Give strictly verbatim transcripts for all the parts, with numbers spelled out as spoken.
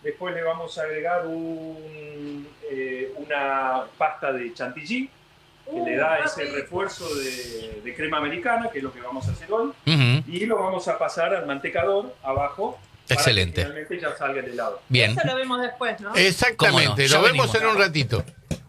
después le vamos a agregar un, eh, una pasta de chantilly, que uh, le da ese refuerzo de, de crema americana, que es lo que vamos a hacer hoy, uh-huh. y lo vamos a pasar al mantecador abajo. Excelente. Para que finalmente ya salga el helado. Bien. Eso lo vemos después, ¿no? Exactamente, no? Lo vemos en un ratito.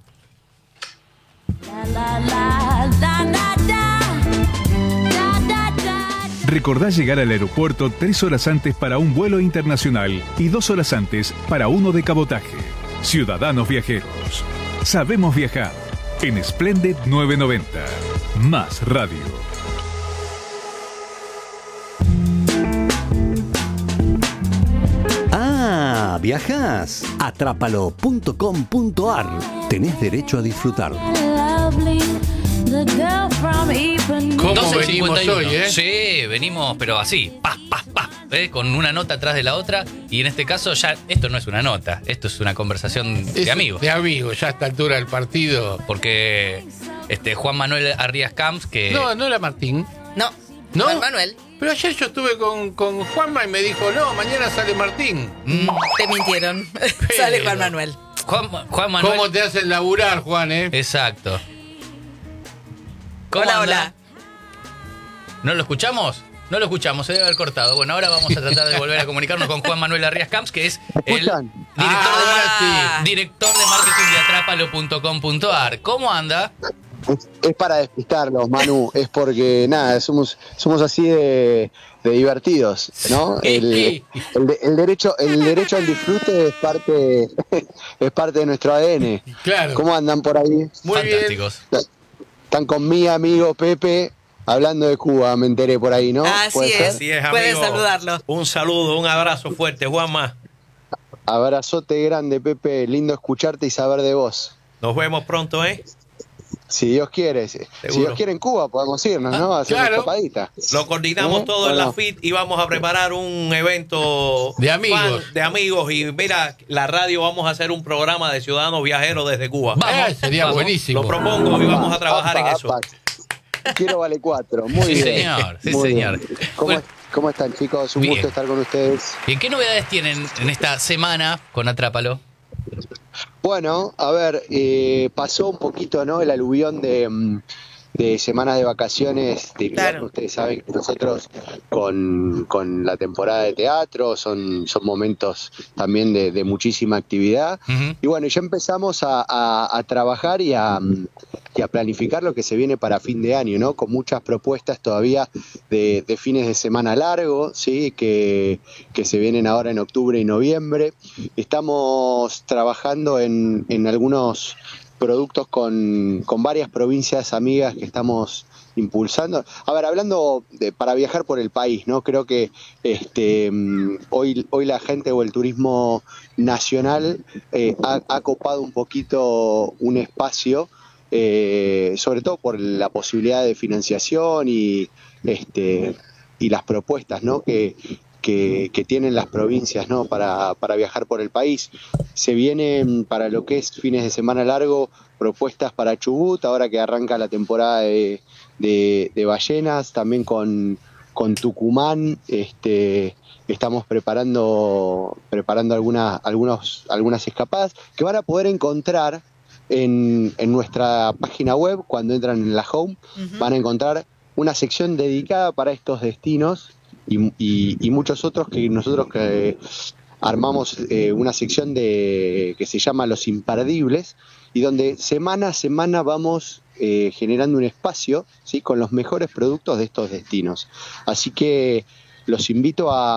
Recordá llegar al aeropuerto tres horas antes para un vuelo internacional y dos horas antes para uno de cabotaje. Ciudadanos viajeros. Sabemos viajar. En Splendid novecientos noventa. Más radio. Ah, ¿viajás? Atrápalo punto com punto ar. Tenés derecho a disfrutar. ¿Cómo venimos hoy, eh? Sí, venimos, pero así, pa, pa, pa, ¿eh? Con una nota atrás de la otra. Y en este caso ya, esto no es una nota, esto es una conversación es de amigos. De amigos, ya a esta altura del partido. Porque este Juan Manuel Arrías Camps, que... No, no era Martín. No, ¿no? Juan Manuel. Pero ayer yo estuve con, con Juanma y me dijo, no, mañana sale Martín. Mm. Te mintieron. Pero... sale Juan Manuel. Juan, Juan Manuel. ¿Cómo te hacen laburar, Juan, eh? Exacto. Hola, anda? hola. ¿No lo escuchamos? No lo escuchamos, se debe haber cortado. Bueno, ahora vamos a tratar de volver a comunicarnos con Juan Manuel Arrías Camps, que es el director, ah, de, sí. director de marketing de atrápalo punto com punto ar. ¿Cómo anda? Es, es para despistarlos, Manu. Es porque, nada, somos, somos así de, de divertidos, ¿no? El, el, de, el, derecho, el derecho al disfrute es parte, es parte de nuestro A D N. Claro. ¿Cómo andan por ahí? Muy Fantásticos. Bien. Están con mi amigo Pepe hablando de Cuba, me enteré por ahí, ¿no? Así es, así es, amigo. Pueden saludarlo. Un saludo, un abrazo fuerte, Juanma. Abrazote grande, Pepe. Lindo escucharte y saber de vos. Nos vemos pronto, ¿eh? Si Dios quiere. Si Dios quiere en Cuba podemos irnos, ¿no? A hacer claro. una escapadita. Lo coordinamos ¿Eh? todo en la F I T y vamos a preparar un evento de amigos. de amigos. Y mira, la radio vamos a hacer un programa de ciudadanos viajeros desde Cuba. Vamos, eh, sería vamos. buenísimo. Lo propongo y vamos a trabajar apa, en eso. Apa. Quiero vale cuatro. Muy sí, bien. Señor, sí, Muy señor. Bien. ¿Cómo, bueno. ¿Cómo están, chicos? Un bien. gusto estar con ustedes. ¿Y qué novedades tienen en esta semana con Atrápalo? Bueno, a ver, eh, pasó un poquito, ¿no? El aluvión de, de semanas de vacaciones de invierno. Claro. Ustedes saben que nosotros con, con la temporada de teatro son, son momentos también de, de muchísima actividad. Uh-huh. Y bueno, ya empezamos a, a, a trabajar y a, y a planificar lo que se viene para fin de año, ¿no? Con muchas propuestas todavía de, de fines de semana largo, ¿sí? Que, que se vienen ahora en octubre y noviembre. Estamos trabajando en, en algunos productos con, con varias provincias amigas que estamos impulsando. A ver, hablando de, para viajar por el país, ¿no? Creo que este hoy, hoy la gente o el turismo nacional eh, ha, ha copado un poquito un espacio, eh, sobre todo por la posibilidad de financiación y este y las propuestas, ¿no? que Que, que tienen las provincias, ¿no? para, para viajar por el país. Se vienen para lo que es fines de semana largo propuestas para Chubut, ahora que arranca la temporada de, de, de ballenas, también con, con Tucumán. Este, estamos preparando, preparando algunas, algunos, algunas escapadas que van a poder encontrar en, en nuestra página web. Cuando entran en la home, uh-huh. van a encontrar una sección dedicada para estos destinos. Y, y, y muchos otros que nosotros que armamos eh, una sección de que se llama Los Imperdibles, y donde semana a semana vamos eh, generando un espacio, ¿sí? Con los mejores productos de estos destinos. Así que los invito a,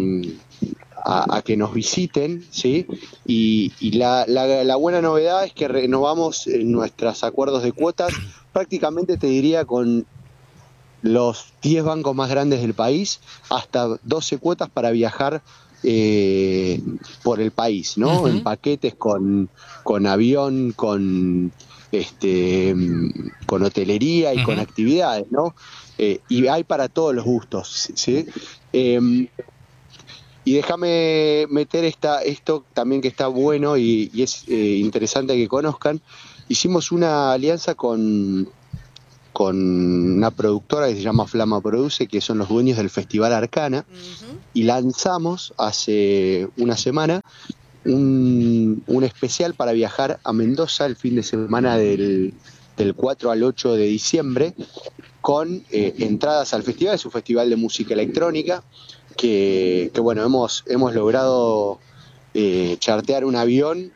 a, a que nos visiten, ¿sí? Y, y la, la, la buena novedad es que renovamos nuestros acuerdos de cuotas, prácticamente te diría con los diez bancos más grandes del país, hasta doce cuotas para viajar eh, por el país, ¿no? Uh-huh. En paquetes con, con avión, con este con hotelería y uh-huh. con actividades, ¿no? Eh, y hay para todos los gustos, ¿sí? Eh, y déjame meter esta, esto también que está bueno y, y es eh, interesante que conozcan. Hicimos una alianza con con una productora que se llama Flama Produce, que son los dueños del Festival Arcana, uh-huh. y lanzamos hace una semana un, un especial para viajar a Mendoza el fin de semana del, del cuatro al ocho de diciembre, con eh, entradas al festival. Es un festival de música electrónica que, que bueno, hemos, hemos logrado eh, chartear un avión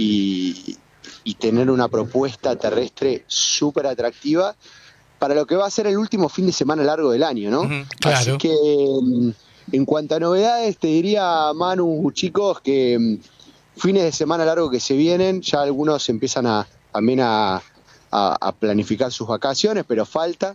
y, y tener una propuesta terrestre súper atractiva para lo que va a ser el último fin de semana largo del año, ¿no? Uh-huh, claro. Así que en cuanto a novedades, te diría, Manu, chicos, que fines de semana largo que se vienen, ya algunos empiezan a también a, a, a planificar sus vacaciones, pero falta.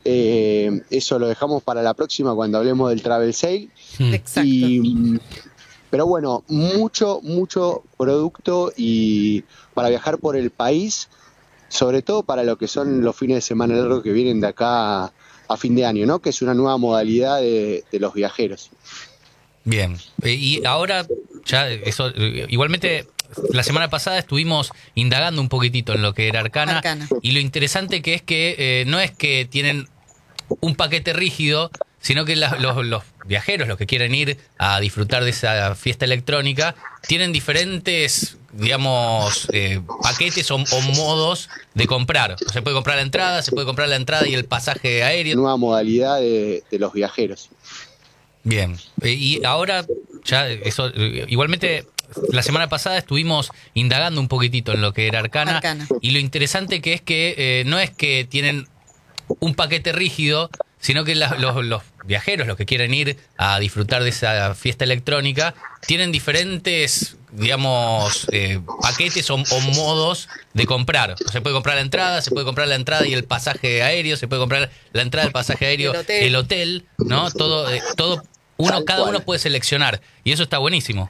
Eh, eso lo dejamos para la próxima cuando hablemos del Travel Sale. Exacto. Y, pero bueno, mucho, mucho producto y para viajar por el país, sobre todo para lo que son los fines de semana largos que vienen de acá a, a fin de año, ¿no? Que es una nueva modalidad de, de los viajeros. Bien, eh, y ahora ya eso, eh, igualmente la semana pasada estuvimos indagando un poquitito en lo que era Arcana, Arcana. Y lo interesante que es que eh, no es que tienen un paquete rígido, sino que la, los, los viajeros, los que quieren ir a disfrutar de esa fiesta electrónica, tienen diferentes, digamos, eh, paquetes o, o modos de comprar. Se puede comprar la entrada, se puede comprar la entrada y el pasaje aéreo. Nueva modalidad de, de los viajeros. Bien, eh, y ahora ya eso, eh, igualmente la semana pasada estuvimos indagando un poquitito en lo que era Arcana, Arcana. Y lo interesante que es que eh, no es que tienen un paquete rígido, sino que la, los, los viajeros, los que quieren ir a disfrutar de esa fiesta electrónica, tienen diferentes, digamos, eh, paquetes o, o modos de comprar. Se puede comprar la entrada, se puede comprar la entrada y el pasaje aéreo, se puede comprar la entrada, el pasaje aéreo, el hotel, el hotel, ¿no? Todo, eh, todo uno, Tal cada cual. uno puede seleccionar y eso está buenísimo.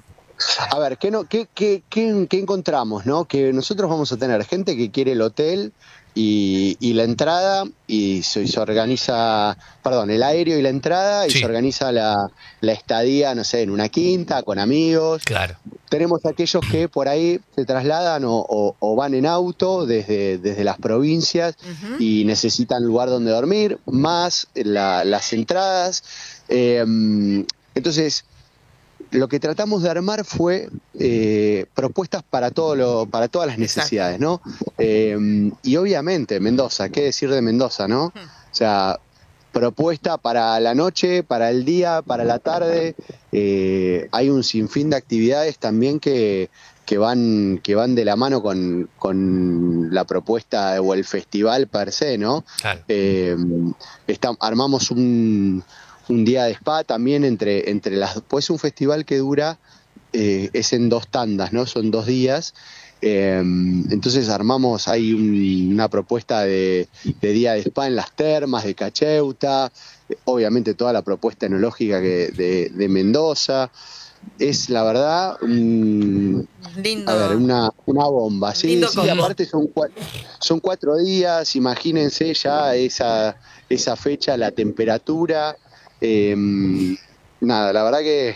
A ver, ¿qué, no, qué, qué, qué, qué encontramos, no? Que nosotros vamos a tener gente que quiere el hotel y, y la entrada, y se, se organiza, perdón, el aéreo y la entrada, y Sí. se organiza la, la estadía, no sé, en una quinta, con amigos. Claro. Tenemos aquellos que por ahí se trasladan o, o, o van en auto desde, desde las provincias Ujú. y necesitan lugar donde dormir, más la, las entradas. Eh, entonces, lo que tratamos de armar fue eh, propuestas para todo lo, para todas las necesidades, ¿no? Eh, y obviamente Mendoza, ¿qué decir de Mendoza, no? O sea, propuesta para la noche, para el día, para la tarde. Eh, hay un sinfín de actividades también que, que van que van de la mano con, con la propuesta o el festival per se, ¿no? Claro. Eh, está- armamos un, un día de spa también entre, entre las... Pues un festival que dura, eh, es en dos tandas, ¿no? Son dos días. Eh, entonces armamos ahí un- una propuesta de, de día de spa en las termas de Cacheuta, eh, obviamente toda la propuesta enológica que, de, de Mendoza. Es la verdad un, Lindo. a ver, una, una bomba. Sí, Lindo sí, combo. aparte son, cua- son cuatro días, imagínense ya esa, esa fecha, la temperatura. Eh, nada, la verdad que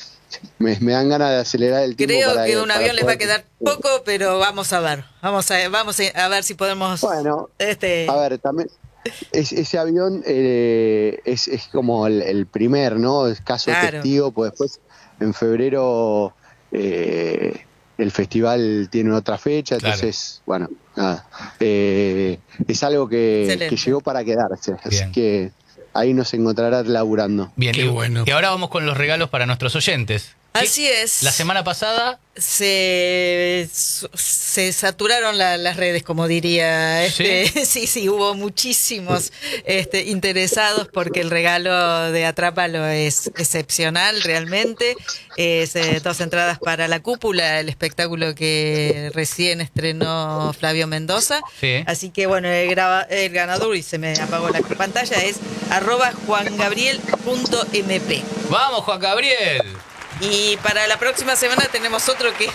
me, me dan ganas de acelerar el tiempo. Creo para que ir- un para avión les va a poder- quedar poco, pero vamos a ver. Vamos a, vamos a ver si podemos. Bueno, este, a ver, también es- ese avión eh, es, es como el, el primer, ¿no? Es caso Claro. testigo, pues después en febrero eh, el festival tiene otra fecha, Claro. entonces, bueno, nada. Eh, es algo que, Excelente. que llegó para quedarse, así Bien. que ahí nos encontrará laburando. Bien, Qué y, bueno. y ahora vamos con los regalos para nuestros oyentes. así es. La semana pasada, se, se saturaron la- las redes, como diría. Este, ¿Sí? sí, sí, hubo muchísimos este, interesados porque el regalo de Atrápalo es excepcional realmente. Es eh, dos entradas para La Cúpula, el espectáculo que recién estrenó Flavio Mendoza. Sí. Así que bueno, el, graba- el ganador, y se me apagó la pantalla, es arroba juangabriel punto m p. vamos Juan Gabriel. Y para la próxima semana tenemos otro que es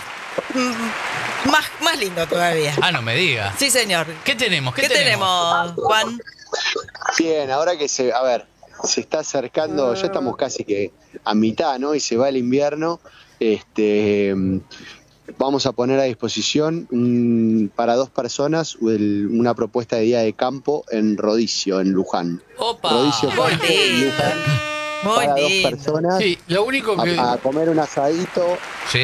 mm, más, más lindo todavía. Ah, no me diga. Sí, señor. ¿Qué tenemos? ¿Qué, ¿Qué tenemos, Juan? Bien, ahora que se, a ver, se está acercando, ya estamos casi que a mitad, ¿no? Y se va el invierno, este, vamos a poner a disposición un- para dos personas el- una propuesta de día de campo en Rodicio, en Luján. Opa. Rodicio Muy Campo en lindo. Luján, Muy para dos lindo. personas, Sí, lo único que... a, a comer un asadito. Sí.